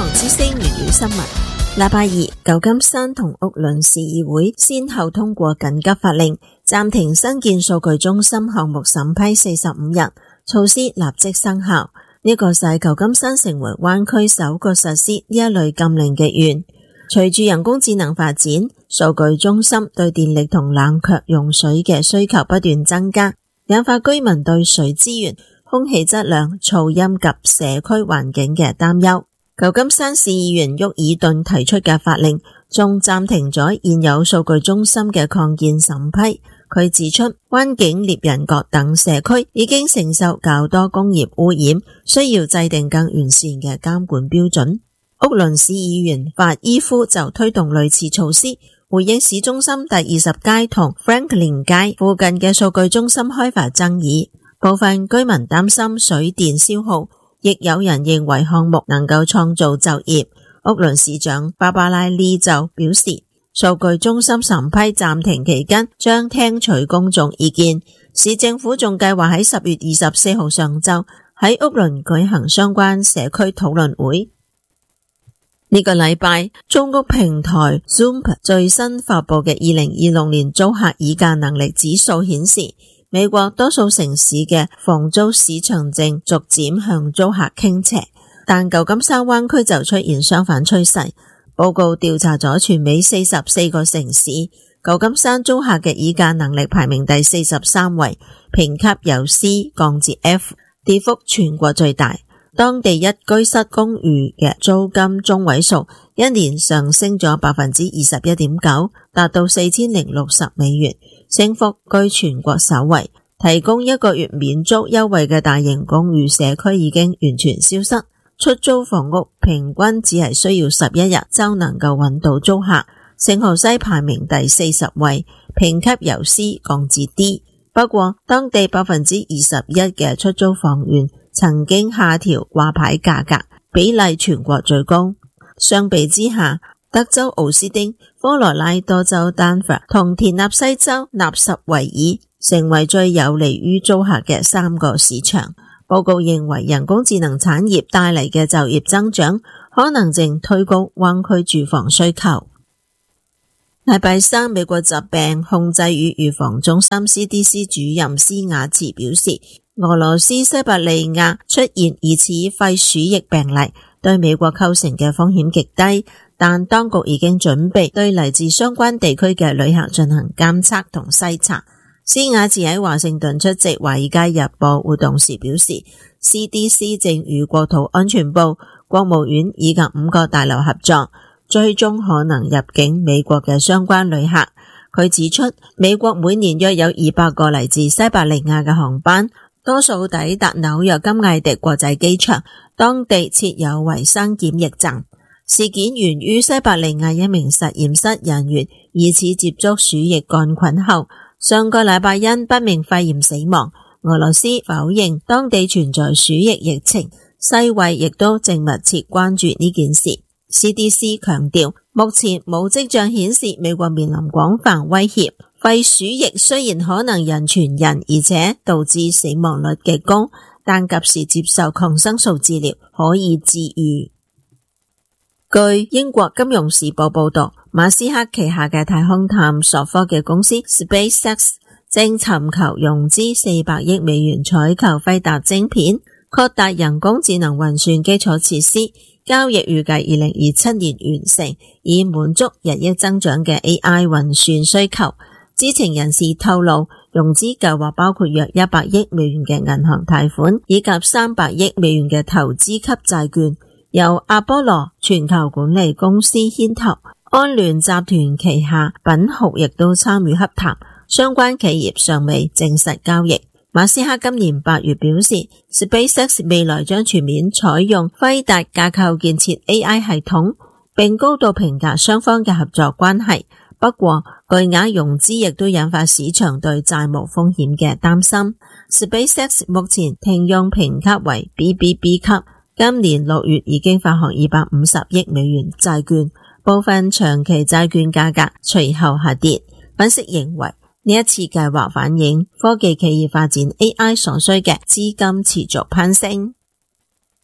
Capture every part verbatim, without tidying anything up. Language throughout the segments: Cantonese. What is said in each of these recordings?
行之聲粵語新聞。禮拜二，舊金山同屋崙市議會先後通過緊急法令，暫停新建數據中心項目審批四十五日，措施立即生效。呢個使舊金山成為灣區首個實施呢一類禁令嘅縣。隨住人工智能發展，數據中心對電力同冷卻用水嘅需求不斷增加，引發居民對水資源、空氣質量、噪音及社區環境嘅擔憂。舊金山市議員沃爾頓提出嘅法令仲暫停咗現有數據中心嘅擴建審批。佢指出，灣景獵人角等社區已經承受較多工業污染，需要制定更完善嘅監管標準。屋崙市議員法伊夫就推動類似措施，回應市中心第二十街同 Franklin 街附近嘅數據中心開發爭議。部分居民擔心水電消耗，亦有人認為項目能夠創造就業。屋崙市長芭芭拉利就表示，數據中心審批暫停期間將聽取公眾意見。市政府仲計劃喺十月二十四號上晝喺屋崙舉行相關社區討論會。呢個禮拜，租屋平台 Zillow 最新發佈嘅二零二六年租客議價能力指數顯示，美國多數城市嘅房租市場正逐漸向租客傾斜，但舊金山灣區就出現相反趨勢。報告調查咗全美四十四個城市，舊金山租客嘅議價能力排名第四十三位，評級由 C 降至 F， 跌幅全國最大。當地一居室公寓嘅租金中位數一年上升咗百分之二十一點九，達到四千零六十美元，升幅居全國首位。提供一個月免租優惠嘅大型公寓社區已經完全消失，出租房屋平均只係需要十一日就能夠揾到租客。聖荷西排名第四十位，評級由 C 降至 D。不過，當地百分之二十一嘅出租房源曾經下調掛牌價格，比例全國最高。相比之下，德州奧斯汀、科羅拉多州丹佛同田納西州納什維爾成為最有利於租客嘅三個市場。報告認為，人工智能產業帶嚟嘅就業增長可能正推高灣區住房需求。禮拜三，美國疾病控制與預防中心 C D C 主任斯瓦茨表示，俄羅斯西伯利亞出現疑似肺鼠疫病例，對美國構成嘅風險極低，但當局已經準備對嚟自相關地區嘅旅客進行監測同篩查。斯瓦茨喺華盛頓出席華爾街日報活動時表示， C D C 正與國土安全部、國務院以及五個大樓合作，追蹤可能入境美國嘅相關旅客。佢指出，美國每年約有二百個嚟自西伯利亞嘅航班，多數抵達紐約金艾迪國際機場，當地設有衛生檢疫站。事件源於西伯利亞一名實驗室人員疑似接觸鼠疫桿菌後，上個禮拜因不明肺炎死亡。俄羅斯否認當地存在鼠疫疫情，世衛亦都正密切關注呢件事。C D C 強調，目前冇跡象顯示美國面臨廣泛威脅。肺鼠疫雖然可能人傳人，而且導致死亡率極高，但及時接受抗生素治療可以治癒。據英國金融時報報道，馬斯克旗下嘅太空探索科技公司 SpaceX 正尋求融資四百億美元採購輝達晶片，擴大人工智能運算基礎設施。交易預計二零二七年完成，以滿足日益增長嘅 A I 運算需求。知情人士透露，融資計劃包括約一百億美元嘅銀行貸款，以及三百億美元嘅投資級債券，由阿波羅全球管理公司牽頭，安聯集團旗下品豪亦都參與洽談，相關企業尚未證實交易。馬斯克今年八月表示 ，SpaceX 未來將全面採用輝達架構建設 A I 系統，並高度評價雙方嘅合作關係。不過，巨額融資亦都引發市場對債務風險嘅擔心。SpaceX 目前停用評級為 B B B 級，今年六月已經發行二百五十億美元債券，部分長期債券價格隨後下跌。分析認為，呢一次計劃反映科技企業發展 A I 所需嘅資金持續攀升。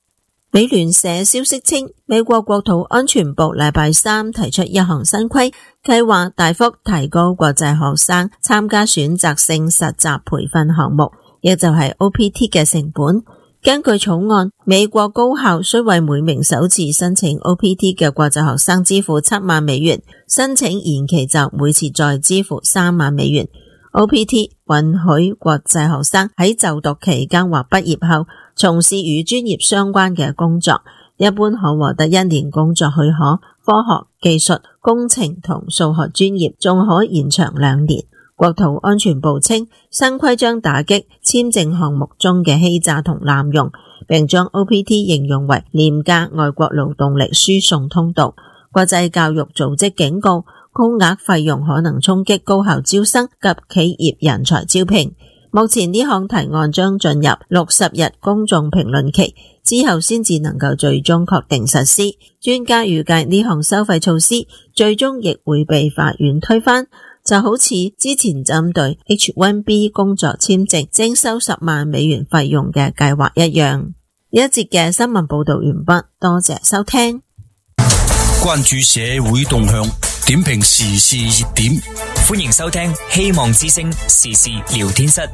美聯社消息稱，美國國土安全部禮拜三提出一項新規，計劃大幅提高國際學生參加選擇性實習培訓項目，亦就係 O P T 嘅成本。根據草案，美國高校需為每名首次申請 O P T 嘅國際學生支付七萬美元，申請延期就每次再支付三萬美元。O P T 允許國際學生喺就讀期間或畢業後從事與專業相關嘅工作，一般可獲得一年工作許可，科學、技術、工程同數學專業仲可延長兩年。國土安全部稱，新規將打擊簽證項目中嘅欺詐同濫用，並將 O P T 形容為廉價外國勞動力輸送通道。國際教育組織警告，高額費用可能衝擊高校招生及企業人才招聘。目前呢項提案將進入六十日公眾評論期，之後先至能夠最終確定實施。專家預計呢項收費措施最終亦會被法院推翻，就好似之前針對 H 一 B 工作簽證徵收十萬美元費用嘅計劃一樣。呢一節嘅新聞報道完畢，多謝收聽。 關注社會動向，點評時事熱點， 歡迎收聽希望之聲時事聊天室。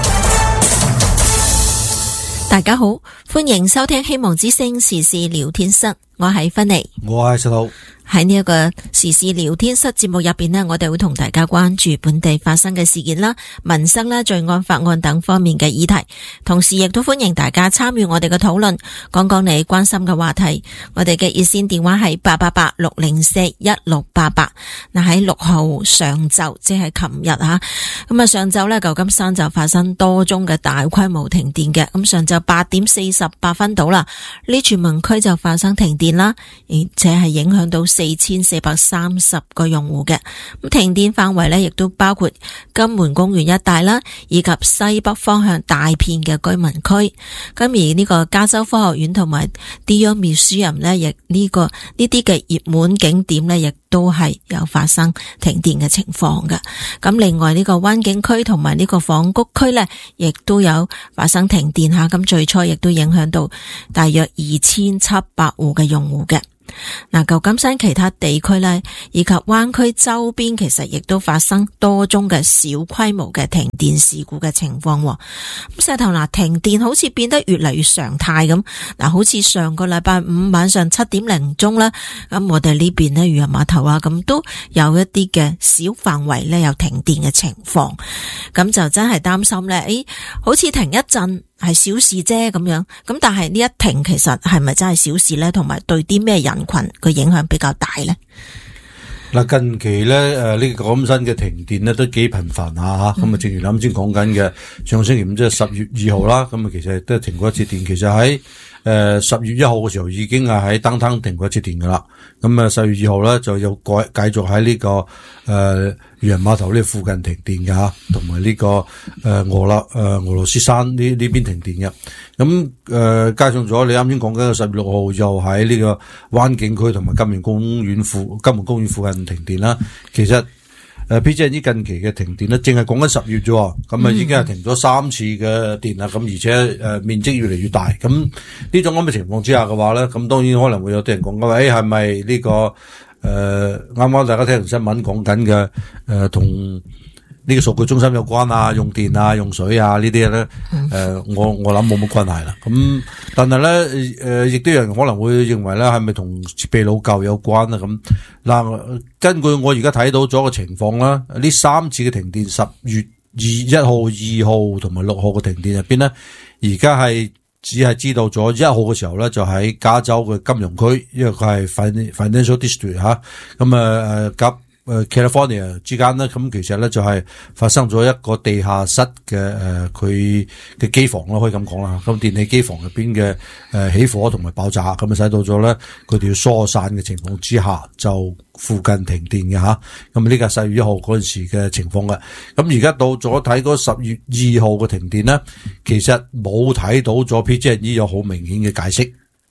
大家好，歡迎收聽希望之聲時事聊天室，我係芬妮， 我係石頭。 喺呢一個時事聊天室節目入邊呢，我哋會同大家關注本地發生嘅事件啦、民生啦、罪案、法案等方面嘅議題，同時亦都歡迎大家參與我哋嘅討論，講講你關心嘅話題。我哋嘅熱線電話係八八八六零四一六八八。嗱，喺六號上晝，即係琴日吓，咁啊上晝呢，舊金山就發生多宗嘅大規模停電嘅。咁上晝八點四十八分到啦，呢全民區就發生停電啦，而且係影響到四千四百三十個用戶嘅。咁停電範圍呢，亦都包括金門公園一帶啦，以及西北方向大片嘅居民區。咁而呢個加州科學院同埋 Dion Museum 呢，亦呢個呢啲嘅熱門景點呢，亦都係有發生停電嘅情況嘅。咁另外呢個灣景區同埋呢個紡谷區呢，亦都有發生停電吓。咁最初亦都影響到大約二千七百戶嘅用戶嘅。嗱，舊金山其他地區咧，以及灣區周邊，其實亦都發生多宗嘅小規模嘅停電事故嘅情況。咁石頭嗱，停電好似變得越嚟越常態咁。嗱，好似上個禮拜五晚上七點零鐘啦，咁我哋呢邊咧，漁人碼頭啊，咁都有一啲嘅小範圍咧有停電嘅情況。咁就真係擔心咧，誒，好似停一陣係小事啫咁樣，咁但係呢一停其實係咪真係小事呢？同埋對啲咩人群個影響比較大呢？ 嗱，近期咧誒呢個舊金山嘅停電咧都幾頻繁下吓，咁啊、嗯、正如啱先講緊嘅，上個星期五即係十月二號啦，咁啊其實都停過一次電，其實喺誒十月一號嘅時候已經係喺登登停過一次電噶啦，咁啊十月二號咧就有改繼續喺呢、這個誒漁人碼頭呢附近停電嘅吓，同埋呢個誒俄羅誒俄羅斯山呢呢邊停電嘅，咁誒、呃、加上咗你啱先講緊嘅十月六號又喺呢個灣景區同埋金門公園附金門公園附近停電啦，其實。誒 P G and E 近期嘅停電咧，淨係講緊十月啫，咁啊已經係停咗三次嘅電啦，咁、嗯、而且誒、呃、面積越嚟越大，咁呢種咁嘅情況之下嘅話咧，咁當然可能會有啲人講嘅，誒係咪呢個誒啱啱大家聽完新聞講緊嘅誒同呢個數據中心有關啊，用電啊，用水啊呢啲咧，誒、呃、我我諗冇乜關係啦。咁但係咧，誒、呃、亦都有人可能會認為咧，係咪同設備老舊有關啊？咁嗱，根據我而家睇到咗個情況啦，呢三次嘅停電，十月二一號、二號同埋六號嘅停電入邊咧，而家係只係知道咗一號嘅時候咧，就喺加州嘅金融區，因為佢係 Financial District 吓，咁啊誒夾。誒 California 之間咧，咁其實咧就係發生咗一個地下室嘅誒佢嘅機房咯，可以咁講啦。咁電氣機房入邊嘅誒起火同埋爆炸，咁啊使到咗咧佢哋要疏散嘅情況之下，就附近停電嘅吓。咁呢個係十月一號嗰陣時嘅情況嘅。咁而家到咗睇嗰十月二號嘅停電咧，其實冇睇到咗 P G and E 有好明顯嘅解釋。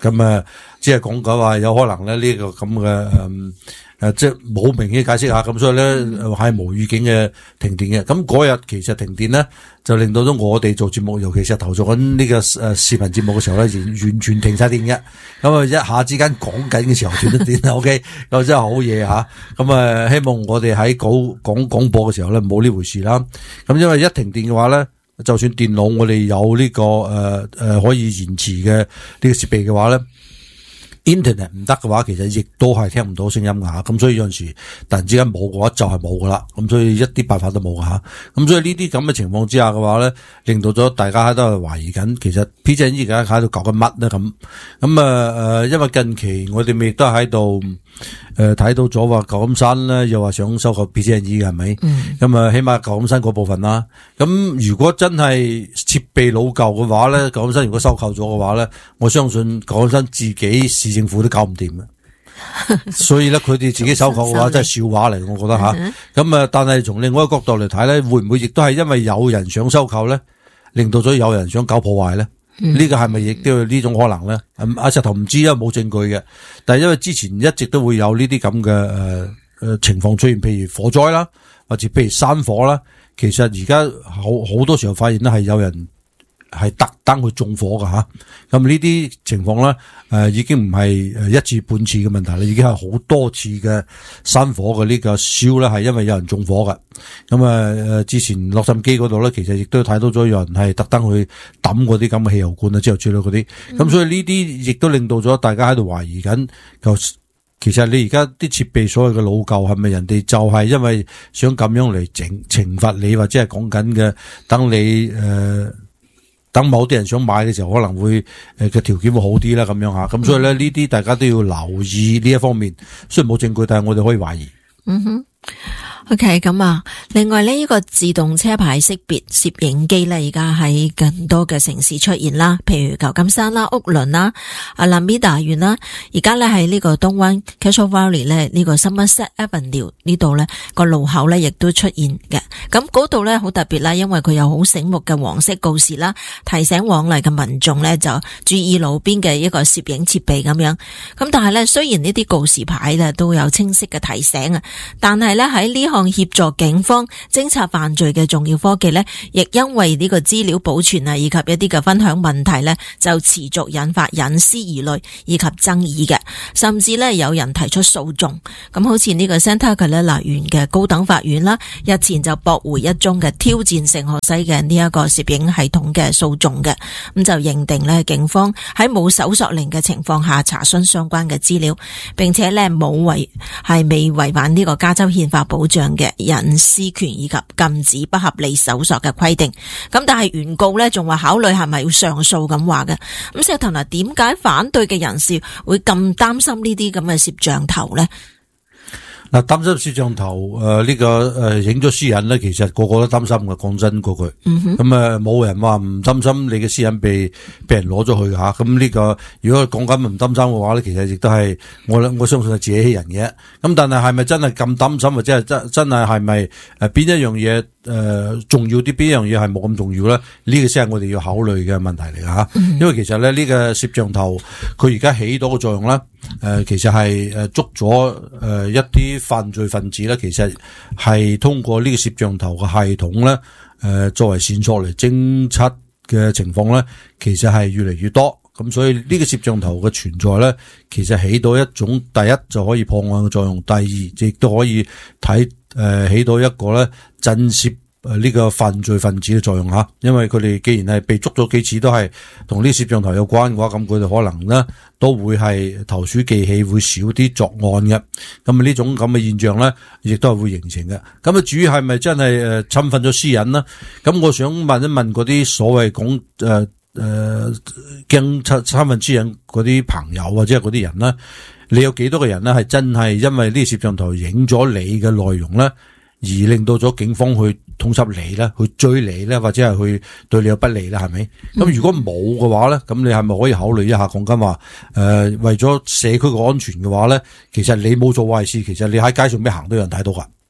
咁啊，只係講緊話有可能咧呢個咁嘅誒誒，即係冇明顯解釋下，咁所以咧係無預警嘅停電嘅。咁嗰日其實停電咧，就令到咗我哋做節目，尤其是投做緊呢個誒視頻節目嘅時候咧，完完全停晒電嘅。咁啊，一下之間講緊嘅時候斷咗電，OK，咁真係好嘢吓。咁啊，希望我哋喺講講廣播嘅時候咧，冇呢回事啦。咁因為一停電嘅話咧，就算電腦我哋有呢、這個誒誒、呃呃、可以延遲嘅呢個設備嘅話咧。Internet 唔得嘅話，其實亦都係聽唔到聲音㗎吓，咁所以有陣時突然之間冇嘅話就係冇噶啦，咁所以一啲辦法都冇㗎吓，咁所以呢啲咁嘅情況之下嘅話咧，令到咗大家喺度懷疑緊，其實 P G E 而家喺度搞緊乜咧咁，咁啊誒，因為近期我哋咪亦都喺度誒睇到咗話舊金山咧又話想收購 P G E 嘅係咪？咁啊、嗯、起碼舊金山嗰部分啦，咁如果真係設備老舊嘅話咧，舊金山如果收購咗嘅話咧，我相信舊金山自己市政府都搞唔掂嘅，所以咧佢哋自己收購嘅話真係笑話嚟，我覺得吓。咁啊，但係從另外一個角度嚟睇咧，會唔會亦都係因為有人想收購咧，令到咗有人想搞破壞咧？呢、嗯、個係咪亦都有呢種可能咧？阿石頭唔知，因為冇證據嘅。但係因為之前一直都會有呢啲咁嘅誒誒情況出現，譬如火災啦，或者譬如山火啦。其實而家好好多時候發現咧係有人係特登去縱火㗎吓。咁呢啲情況咧，誒、呃、已經唔係誒一次半次嘅問題啦，已經係好多次嘅山火嘅呢個燒咧，係因為有人縱火㗎。咁啊誒，之前洛杉磯嗰度咧，其實亦都睇到咗有人係特登去抌嗰啲咁嘅汽油罐啊，之後之類嗰啲。咁、嗯、所以呢啲亦都令到咗大家喺度懷疑緊，就其實你而家啲設備所謂嘅老舊係咪人哋就係因為想咁樣嚟整懲罰你，或者係講緊嘅等你誒。呃等某啲人想買嘅時候，可能會誒嘅條件會好啲啦，咁樣吓，咁所以咧呢啲大家都要留意呢一方面。雖然冇證據，但係我哋可以懷疑。嗯哼。 OK， 咁啊，另外呢，呢個自動車牌識別攝影機咧，而家喺更多嘅城市出現啦，譬如舊金山啦、屋崙啦、阿拉米達縣啦，而家咧喺呢個東灣 Castro Valley 咧呢個 Somerset Avenue 呢度咧個路口咧亦都出現嘅。咁嗰度咧好特別啦，因為佢有好醒目嘅黃色告示啦，提醒往嚟嘅民眾咧就注意路邊嘅一個攝影設備咁樣。咁但係咧，雖然呢啲告示牌咧都有清晰嘅提醒啊，但係咧喺呢項協助警方偵察犯罪嘅重要科技咧，亦因為呢個資料保存啊，以及一啲嘅分享問題咧，就持續引發隱私疑慮以及爭議嘅，甚至咧有人提出訴訟。咁好似呢個 Santa Clara 縣嘅高等法院啦，日前就駁回一宗嘅挑戰聖荷西嘅呢一個攝影系統嘅訴訟嘅，咁就認定咧警方喺冇搜索令嘅情況下查詢相關嘅資料，並且咧冇違係未違反呢個加州憲法保障嘅隱私權以及禁止不合理搜索嘅規定。咁但係原告咧仲話考慮係咪要上訴咁話嘅。咁石頭嗱，點解反對嘅人士會咁擔心呢啲咁嘅攝像頭咧？ 嗱，擔心攝像頭誒呢、呃這個誒影咗私隱咧，其實個個都擔心嘅。講真嗰句，咁誒冇人話唔擔心你嘅私隱被被人攞咗去吓。咁呢、這個如果講緊唔擔心嘅話咧，其實亦都係我我相信係自己欺人嘅。咁但係係咪真係咁擔心，或者係真真係係咪誒邊一樣嘢誒重要啲，邊一樣嘢係冇咁重要咧？呢、這個先係我哋要考慮嘅問題嚟噶吓。嗯、因為其實咧呢、這個攝像頭佢而家起到嘅作用咧，誒、呃、其實係誒捉咗誒、呃、一啲犯罪分子咧，其實係通過呢個攝像頭嘅系統咧，誒、呃、作為線索嚟偵測嘅情況咧，其實係越嚟越多。咁所以呢個攝像頭嘅存在咧，其實起到一種第一就可以破案嘅作用，第二亦都可以睇誒、呃、起到一個咧震懾誒呢個犯罪分子嘅作用吓。因為佢哋既然係被捉咗幾次都係同呢攝像頭有關嘅話，咁佢哋可能咧都會係投鼠忌器，會少啲作案嘅。咁啊呢種咁嘅現象咧，亦都係會形成嘅。咁啊至於係咪真係誒侵犯咗私隱呢？咁我想問一問嗰啲所謂講誒誒驚侵侵犯私隱嗰啲朋友或者係嗰啲人咧，你有幾多個人咧係真係因為呢個攝像頭影咗你嘅內容咧，而令到咗警方去通緝你咧，去追你咧，或者係去對你有不利咧，係咪？咁、嗯、如果冇嘅話咧，咁你係咪可以考慮一下講緊話誒為咗社區嘅安全嘅話咧，其實你冇做壞事，其實你喺街上邊行都有人睇到噶。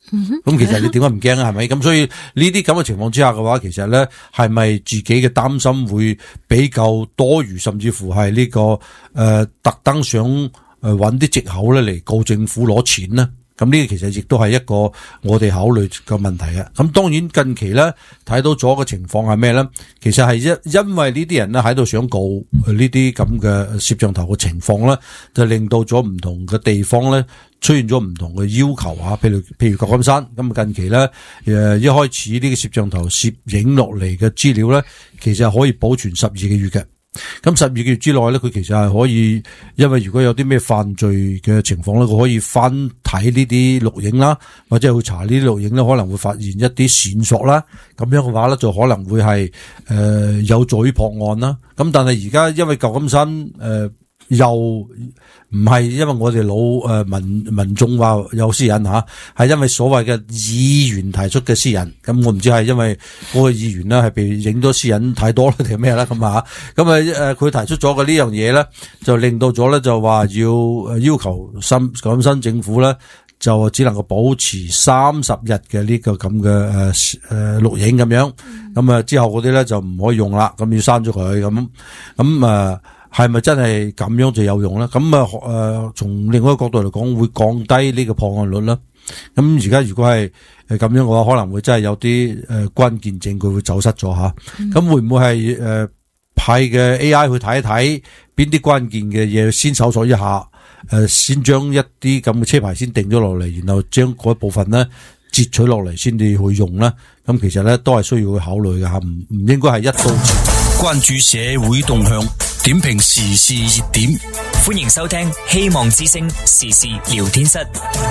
咁、嗯、其實你點解唔驚啊？係咪？咁所以呢啲咁嘅情況之下嘅話，其實咧係咪自己嘅擔心會比較多餘，甚至乎係呢、這個誒、呃、特登想誒揾啲藉口咧嚟告政府攞錢呢？咁呢個其實亦都係一個我哋考慮嘅問題嘅。咁當然近期咧睇到咗嘅情況係咩咧？其實係因因為呢啲人咧喺度想告呢啲咁嘅攝像頭嘅情況咧，就令到咗唔同嘅地方咧出現咗唔同嘅要求啊。譬如譬如舊金山咁近期咧誒一開始呢個攝像頭攝影落嚟嘅資料咧，其實係可以保存十二個月嘅。咁十二個月之內咧，佢其實係可以，因為如果有啲咩犯罪嘅情況咧，佢可以翻睇呢啲錄影啦，或者去查呢啲錄影咧，可能會發現一啲線索啦。咁樣嘅話咧，就可能會係誒、呃、有助於破案啦。咁但係而家因為舊金山誒。呃又唔係因為我哋老誒民民眾話有私隱吓，係因為所謂嘅議員提出嘅私隱。咁我唔知係因為嗰個議員咧係被影咗私隱太多啦定係咩啦咁啊？咁啊誒佢提出咗嘅呢樣嘢咧，就令到咗咧就話要要求新舊金山政府咧就只能夠保持三十日嘅呢個咁嘅誒誒錄影咁樣。咁啊之後嗰啲咧就唔可以用啦，咁要刪咗佢咁咁啊。係咪真係咁樣就有用咧？咁啊，誒、呃，從另外一個角度嚟講，會降低呢個破案率啦。咁而家如果係誒咁樣嘅話，可能會真係有啲誒、呃、關鍵證據會走失咗吓。咁、嗯、會唔會係誒派嘅 A I 去睇一睇邊啲關鍵嘅嘢先搜索一下？誒、呃，先將一啲咁嘅車牌先定咗落嚟，然後將嗰一部分咧截取落嚟先至去用咧。咁其實咧都係需要去考慮嘅吓，唔唔應該係一刀切。 關注社會動向，點評時事熱點， 歡迎收聽希望之聲時事聊天室。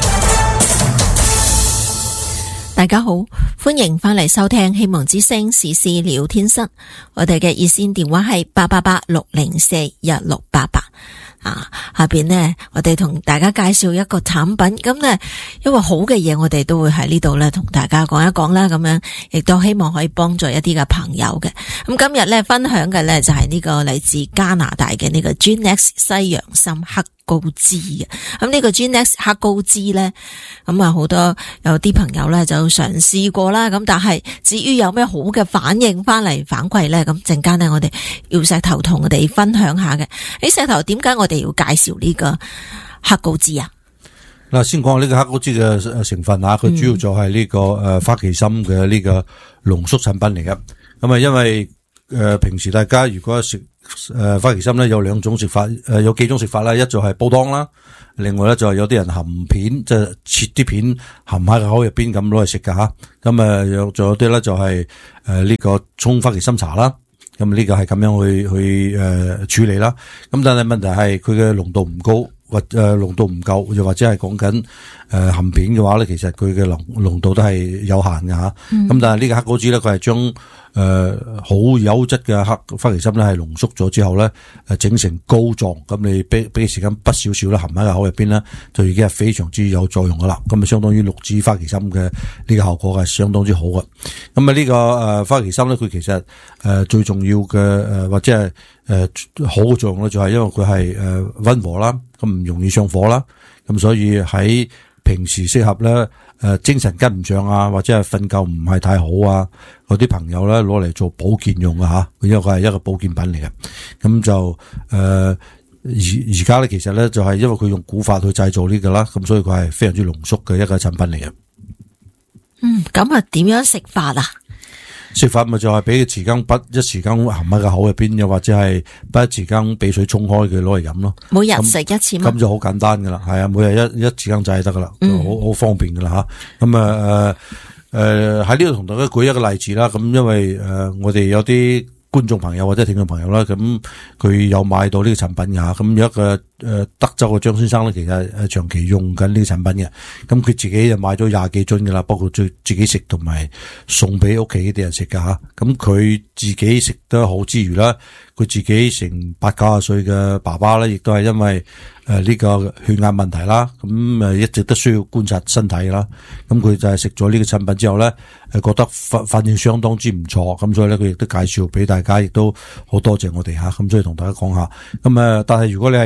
大家好，歡迎翻嚟收聽希望之聲時事聊天室。我哋嘅熱線電話係八八八六零四一六八八。啊，下邊呢，我哋同大家介紹一個產品，咁呢，因為好嘅嘢，我哋都會喺呢度呢同大家講一講啦，咁樣亦都希望可以幫助一啲嘅朋友嘅。咁今日呢，分享嘅呢就係呢個嚟自加拿大嘅呢個 Genex 西洋參黑高脂嘅。咁呢個 Genex 黑高脂呢，咁啊好多有啲朋友呢就嘗試過啦，咁但係至於有咩好嘅反應翻嚟反饋呢，咁陣間呢，我哋要石頭同我哋分享下嘅。喺石頭點解我哋要介紹呢個黑高脂啊？ 嗱，先講呢個黑高脂嘅成分啊，佢主要就係呢個誒花旗參嘅呢個濃縮產品嚟嘅。咁啊，因為誒平時大家如果食誒花旗參咧，有兩種食法，誒有幾種食法啦，一就係煲湯啦，另外咧就係有啲人含片，即係切啲片含喺個口入邊咁攞嚟食噶吓。咁啊，有仲有啲咧就係誒呢個沖花旗參茶啦。咁呢個係咁樣去去誒、呃、處理啦。咁但係問題係佢嘅濃度唔高，或誒濃度唔夠，又或者係講緊誒含片嘅話咧，其實佢嘅濃濃度都係有限嘅吓。咁、嗯、但係呢個黑高脂咧，佢係將誒好優質嘅黑花旗參咧係濃縮咗之後咧，誒整成膏狀。咁你俾俾時間滗少少啦，含喺個口入邊咧，就已經係非常之有作用噶啦。咁啊，相當於綠脂花旗參嘅呢個效果係相當之好嘅。咁啊，呢個誒花旗參咧，佢其實誒最重要嘅誒或者係誒好嘅作用咧，就係因為佢係誒溫和啦，咁唔容易上火啦。咁所以喺平時適合咧。誒，精神跟唔上啊，或者係瞓覺唔係太好啊，嗰啲朋友咧攞嚟做保健用啊吓，因為佢係一個保健品嚟嘅。咁就誒而而家咧，其實咧就係因為佢用古法去製造呢個啦，咁所以佢係非常之濃縮嘅一個產品嚟嘅。 嗯，咁啊，點樣食法啊？ 食法咪就係俾個匙羹滗一匙羹含喺個口入邊，又或者係滗一匙羹俾水沖開佢攞嚟飲咯。每日食一次嗎？咁就好簡單噶啦，係啊，每日一一匙羹仔就得噶啦，好好方便噶啦吓。咁啊誒誒喺呢度同大家舉一個例子啦。咁因為誒、呃、我哋有啲觀眾朋友或者聽眾朋友啦，咁佢有買到呢個產品嘅，咁有一個誒德州嘅張先生咧，其實誒長期用緊呢個產品嘅，咁佢自己就買咗廿幾樽噶啦，包括最自己食同埋送俾屋企啲人食噶吓，咁佢自己食得好之餘啦，佢自己成八九十歲嘅爸爸咧，亦都係因為誒呢個血壓問題啦，咁誒一直都需要觀察身體啦，咁佢就係食咗呢個產品之後咧，誒覺得反反應相當之唔錯，咁所以咧佢亦都介紹俾大家，亦都好多謝我哋吓，咁所以同大家講下，咁誒但係如果你係有慢性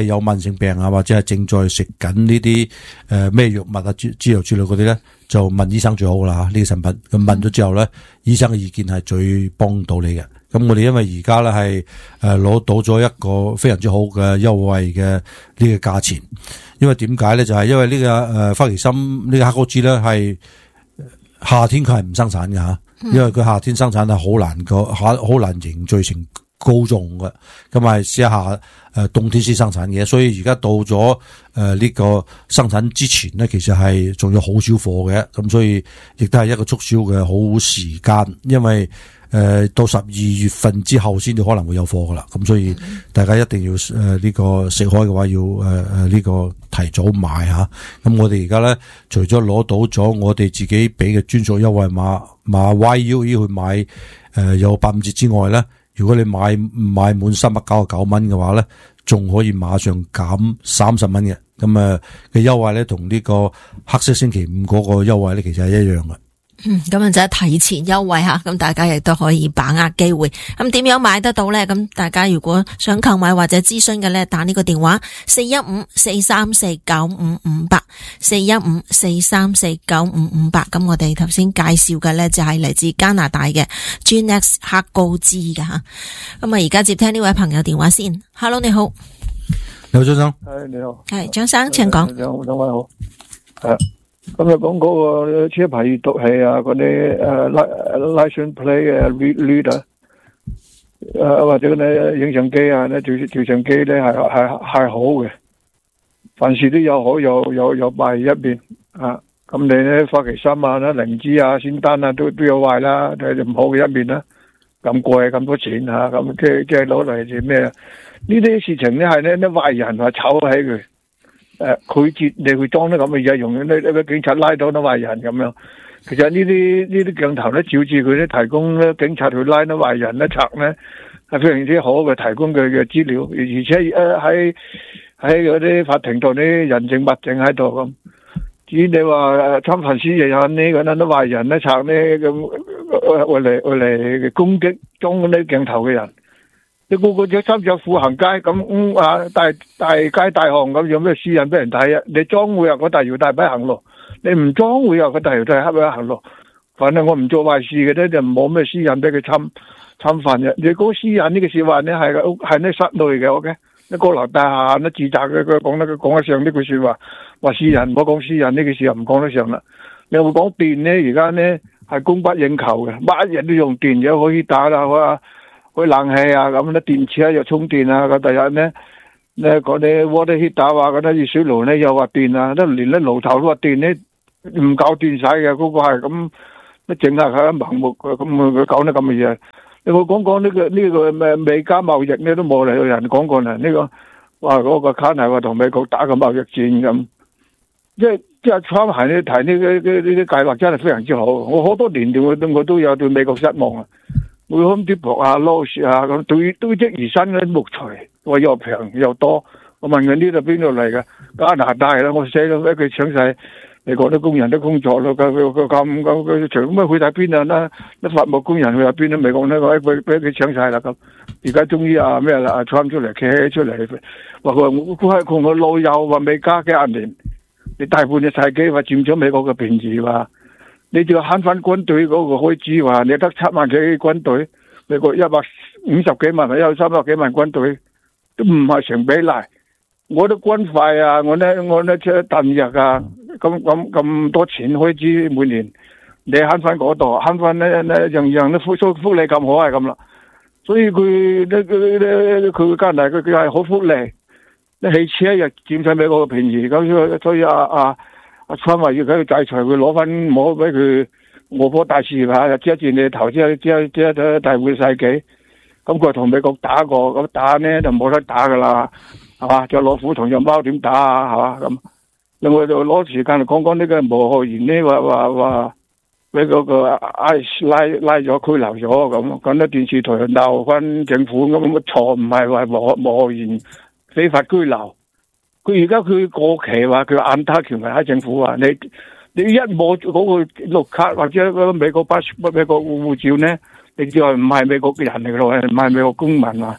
性病啊，或者係正在食緊呢啲誒咩藥物啊之之類之類嗰啲咧，就問醫生最好啦嚇，呢個產品咁問咗之後咧，醫生嘅意見係最幫到你嘅。咁我哋因為而家咧係誒攞到咗一個非常之好嘅優惠嘅呢個價錢，因為點解咧？就係、是、因為呢、這個誒、呃、花旗參呢個黑果汁咧係夏天佢係唔生產嘅嚇，因為佢夏天生產係好難個好好難凝聚成膏狀嘅，咁係試下誒冬天先生產嘅，所以而家到咗誒呢個生產之前咧，其實係仲有好少貨嘅，咁所以亦都係一個促銷嘅好時間，因為誒、呃、到十二月份之後先至可能會有貨噶啦，咁所以大家一定要誒呢、呃這個食開嘅話要誒誒呢個提早買吓，咁我哋而家咧除咗攞到咗我哋自己俾嘅專屬優惠碼碼 Y U E 去買誒、呃、有八五折之外咧。如果你買買滿三百九十九蚊嘅話咧，仲可以馬上減三十蚊嘅，咁啊嘅優惠咧，同呢個黑色星期五嗰個優惠咧，其實係一樣嘅。 嗯，咁啊就係提前優惠吓，咁大家亦都可以把握機會。咁點樣買得到咧？咁大家如果想購買或者諮詢嘅咧，打呢個電話四一五四三四九五五八四一五四三四九五五八。咁我哋頭先介紹嘅咧就係嚟自加拿大嘅 Genex 黑高脂嘅吓。咁啊而家接聽呢位朋友電話先。Hello， 你好。 你好，張生。 係你好。 係張生，請講。 兩位兩位好。係。咁就講嗰個車牌閱讀器啊，嗰啲誒 license plate 嘅 read 啊，誒或者咧影相機啊，咧照照相機咧係係係好嘅，凡事都有好有有有壞一邊啊。咁你咧花旗參啊、啦靈芝啊、仙丹啊都都有壞啦，係唔好嘅一面啦。咁貴咁多錢嚇，咁即係即係攞嚟做咩啊？呢啲事情咧係咧啲壞人話炒起佢。誒，拒絕你去裝啲咁嘅嘢，用呢呢個警察拉到啲壞人咁樣。其實呢啲呢啲鏡頭咧，照住佢咧，提供咧警察去拉啲壞人咧，賊咧係非常之好嘅，提供佢嘅資料，而且誒喺喺嗰啲法庭度啲人證物證喺度咁。至於你話參凡斯日有呢個啲壞人咧，賊咧咁，為嚟為嚟攻擊裝嗰啲鏡頭嘅人。你個個着衫着褲行街咁、嗯、啊，大大街大巷咁，有咩私隱俾人睇啊？你裝會有個大搖大擺行路，你唔裝會有個大搖大擺行路。反正我唔做壞事嘅咧，就冇咩私隱俾佢侵侵犯嘅。你講私隱呢個說話咧，係係呢室內嘅，OK？你高樓大廈呢自責嘅，佢講得佢講得上呢句說話，話私隱唔好講私隱呢個事又唔講得上啦。你會講電咧，而家咧係供不應求嘅，乜嘢都用電嘅，可以打啦，哇！開冷氣啊，咁咧電池啊又充電啊，咁第日咧咧嗰啲 water heater 啊，嗰啲熱水爐咧又話電啊，都連啲爐頭都話電咧唔夠電使嘅，嗰、那個係咁，一整下佢盲目咁佢講得咁嘅嘢。你我講講呢個呢、這個咩美加貿易咧都冇嚟有人講過啦，呢、這個話嗰、那個卡係話同美國打個貿易戰咁，即係即係川係呢提呢啲呢啲計劃真係非常之好。我好多年我都我都有對美國失望啊。會空啲薄啊、loss 啊咁堆堆積而生嗰啲木材，話又平又多。我問佢呢度邊度嚟嘅？加拿大啦，我寫咗俾佢搶晒美國啲工人都工作咯。佢佢佢咁咁佢除咁啊去晒邊啊啦？啲伐木工人去晒邊都美國咧，我俾俾佢搶晒啦咁。而家終於啊咩啦？阿 Trump 出嚟企起出嚟，話佢話佢係同佢老友話未加幾廿年，你大半隻世紀話佔咗美國嘅便宜話。你就慳翻軍隊嗰個開支，話你得七萬幾軍隊，美國一百五十幾萬，有三百幾萬軍隊，都唔係成比例。我啲軍費啊，我咧我咧出彈藥啊，咁咁咁多錢開支每年，你慳翻嗰度，慳翻咧咧樣樣都福福利咁好係咁啦。所以佢咧佢咧佢加拿大佢佢係好福利，啲汽車又佔晒美國嘅便宜，咁所以啊啊。阿川話要佢制裁佢，攞翻唔好俾佢臥坡大事嚇，遮住你頭，遮遮遮咗大半世紀。咁佢同美國打過，咁打呢就冇得打噶啦，係嘛？隻老虎同隻貓點打啊？係嘛？咁另外就攞時間嚟講講呢個無學員呢，話話話俾嗰個 I C E 拉拉咗拘留咗咁，咁咧電視台鬧翻政府咁嘅錯，唔係話無無學員非法拘留。佢而家佢過期話佢眼他權係喺政府話你你一摸嗰個綠卡或者嗰個美國巴美國護照咧，你就係唔係美國嘅人嚟嘅咯，唔係美國公民啊！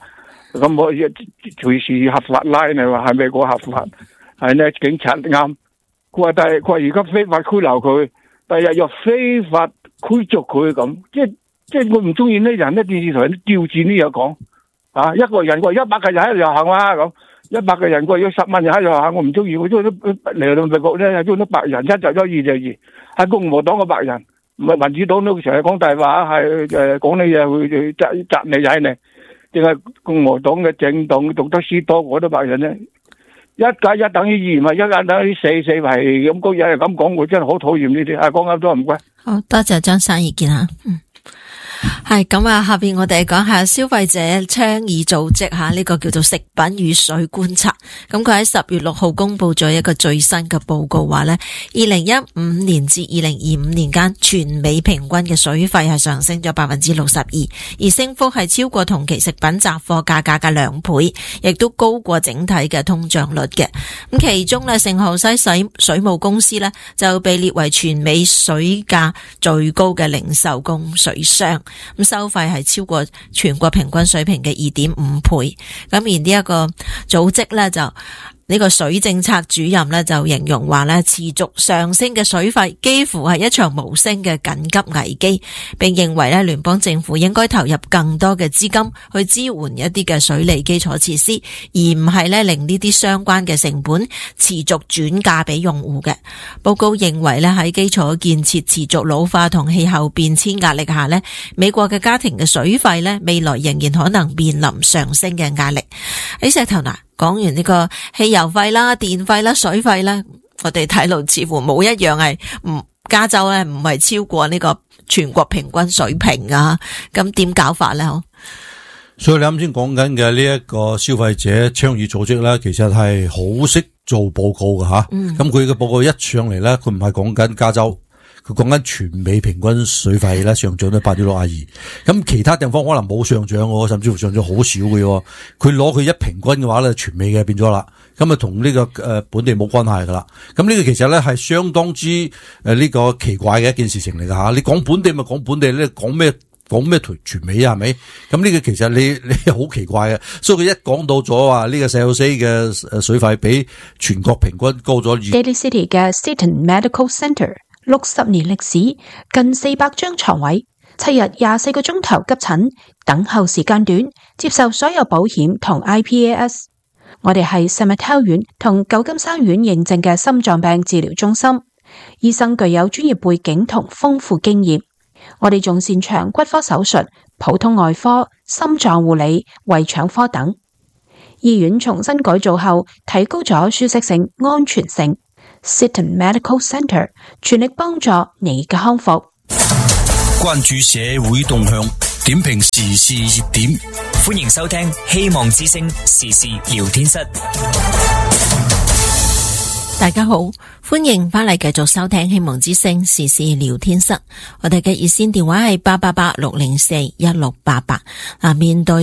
咁我隨時合法拉你話係咪個合法？係呢警察啱，佢話但係佢話而家非法拘留佢，第日又非法驅逐佢咁，即係即係我唔中意呢人呢電視台調轉呢嘢講啊！一個人佢話一百個人喺度遊行啦咁，一百個人佢話有十萬人喺度遊行，我唔中意，我中意嚟到美國咧，中意白人一就一，二就二，係共和黨嘅白人，唔係民主黨都成日講大話，係誒講呢嘢會責責你踩你。定係共和黨嘅政黨讀得書多嗰啲白人咧，一加一等於二，唔係一加一等於四，四係咁高嘢係咁講，我真係好討厭呢啲。啊，講啱多唔該。 好多謝張生意見吓，嗯。係咁啊，下邊我哋講下消費者倡議組織吓，呢個叫做食品與水觀察。咁佢喺十月六號公布咗一個最新嘅報告，話呢二零一五年至二零二五年間，全美平均嘅水費係上升咗百分之六十二，而升幅係超過同期食品雜貨價格嘅兩倍，亦都高過整體嘅通脹率嘅。咁其中呢，聖荷西水水務公司呢就被列為全美水價最高嘅零售供水商。咁收費係超過全國平均水平嘅二點五倍，咁而呢一個組織咧就呢個水政策主任咧就形容話咧，持續上升嘅水費幾乎係一場無聲嘅緊急危機，並認為咧聯邦政府應該投入更多嘅資金去支援一啲嘅水利基礎設施，而唔係咧令呢啲相關嘅成本持續轉嫁俾用戶嘅。報告認為咧喺基礎建設持續老化同氣候變遷壓力下咧，美國嘅家庭嘅水費咧未來仍然可能面臨上升嘅壓力。喺石頭嗱，講完呢個汽油費啦、電費啦、水費啦，我哋睇到似乎冇一樣係唔加州咧唔係超過呢個全國平均水平啊，咁點搞法咧？ 所以你啱先講緊嘅呢一個消費者倡議組織咧，其實係好識做報告嘅吓。咁佢嘅報告一上嚟咧，佢唔係講緊加州。佢講緊全美平均水費咧上漲到百分之六十二，咁其他地方可能冇上漲喎，甚至乎上漲好少嘅。佢攞佢一平均嘅話咧，全美嘅變咗啦，咁啊同呢個誒本地冇關係噶啦。咁呢個其實咧係相當之誒呢個奇怪嘅一件事情嚟噶吓。你講本地咪講本地咧，講咩講咩全美啊？係咪？咁呢個其實你你好奇怪嘅，所以佢一講到咗話呢個聖荷西嘅誒水費比全國平均高咗。 Daly City 嘅 Seton Medical Center。六十年歷史，近四百張床位，七日廿四個鐘頭急診，等候時間短，接受所有保險同 I P A S。我哋係聖馬竇院同舊金山院認證嘅心臟病治療中心，醫生具有專業背景同豐富經驗。我哋仲擅長骨科手術、普通外科、心臟護理、胃腸科等。醫院重新改造後，提高咗舒適性、安全性。Seton Medical Center 全力幫助你嘅康復。 關注社會動向，點評時事熱點， 歡迎收聽希望之聲時事聊天室。 大家好，歡迎翻嚟繼續收聽希望之聲時事聊天室。我哋嘅熱線電話係八八八六零四一六八八。嗱，面對